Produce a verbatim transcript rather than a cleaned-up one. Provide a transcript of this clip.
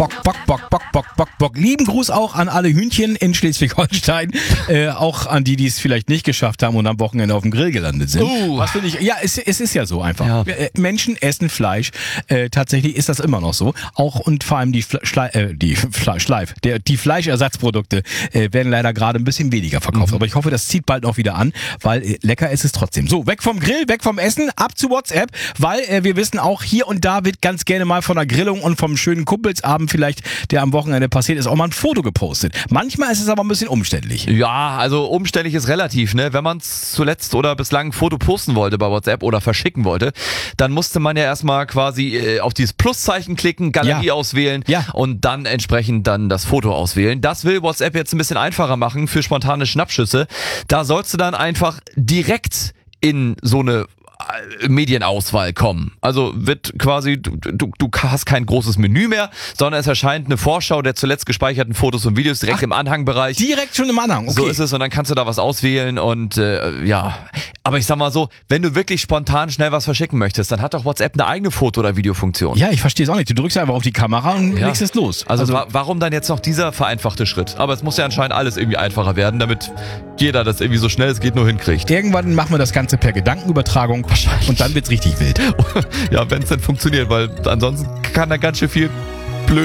Bock, Bock, Bock, Bock, Bock, Bock, Bock. Lieben Gruß auch an alle Hühnchen in Schleswig-Holstein. Äh, auch an die, die es vielleicht nicht geschafft haben und am Wochenende auf dem Grill gelandet sind. Uh. Was finde ich? Ja, es, es ist ja so einfach. Ja. Äh, Menschen essen Fleisch. Äh, tatsächlich ist das immer noch so. Auch und vor allem die, Schle äh, die Fle Schleif, der, die Fleischersatzprodukte äh, werden leider gerade ein bisschen weniger verkauft. Mhm. Aber ich hoffe, das zieht bald noch wieder an, weil äh, lecker ist es trotzdem. So, weg vom Grill, weg vom Essen, ab zu WhatsApp, weil äh, wir wissen auch, hier und da wird ganz gerne mal von der Grillung und vom schönen Kumpelsabend vielleicht, der am Wochenende passiert ist, auch mal ein Foto gepostet. Manchmal ist es aber ein bisschen umständlich. Ja, also umständlich ist relativ, ne? Wenn man zuletzt oder bislang ein Foto posten wollte bei WhatsApp oder verschicken wollte, dann musste man ja erstmal quasi äh, auf dieses Pluszeichen klicken, Galerie Ja. auswählen Ja. und dann entsprechend dann das Foto auswählen. Das will WhatsApp jetzt ein bisschen einfacher machen für spontane Schnappschüsse. Da sollst du dann einfach direkt in so eine Medienauswahl kommen. Also wird quasi, du, du, du hast kein großes Menü mehr, sondern es erscheint eine Vorschau der zuletzt gespeicherten Fotos und Videos direkt Ach, im Anhangbereich. Direkt schon im Anhang, okay. So ist es und dann kannst du da was auswählen und äh, ja, aber ich sag mal so, wenn du wirklich spontan schnell was verschicken möchtest, dann hat doch WhatsApp eine eigene Foto- oder Videofunktion. Ja, ich verstehe es auch nicht. Du drückst einfach auf die Kamera und Ja. legst es los. Also, also wa warum dann jetzt noch dieser vereinfachte Schritt? Aber es muss ja anscheinend alles irgendwie einfacher werden, damit jeder das irgendwie so schnell es geht nur hinkriegt. Irgendwann machen wir das Ganze per Gedankenübertragung Wahrscheinlich. und dann wird's richtig wild. Ja, wenn es denn funktioniert, weil ansonsten kann da ganz schön viel